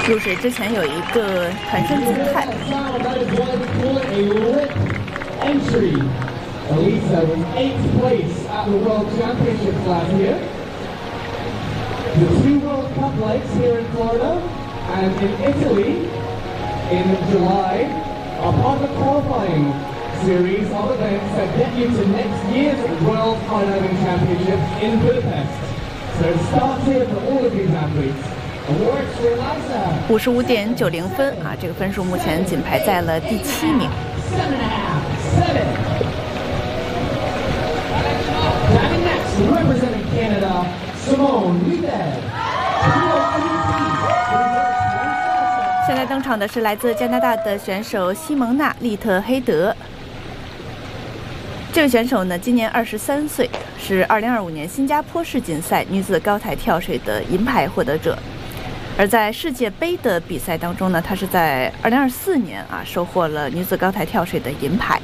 入水之前有一个团身姿态。 Elisa was 8th place at the World Championships last year. The 2 World Cup legs here in Florida and in Italy in July are part of the qualifying series of events that get you to next year's World Skydiving Championships in Budapest. So it starts here for all of these athletes. Awards for Elisa. 55.90分啊，这个分数目前仅排在了第7名。 Diving next, representing Canada, Simone Liebert. 现在登场的是来自加拿大的选手西蒙娜·利特黑德。这位选手呢，今年23岁，是2025年新加坡世锦赛女子高台跳水的银牌获得者。而在世界杯的比赛当中呢，她是在2024年收获了女子高台跳水的银牌。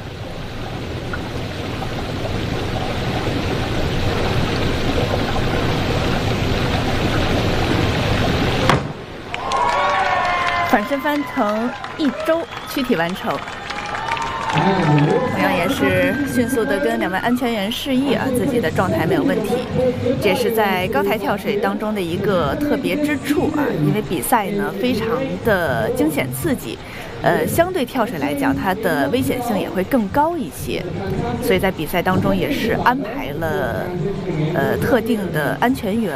反身翻成一周躯体完成，同样也是迅速的跟2位安全员示意自己的状态没有问题。这也是在高台跳水当中的一个特别之处因为比赛呢非常的惊险刺激，相对跳水来讲，它的危险性也会更高一些，所以在比赛当中也是安排了特定的安全员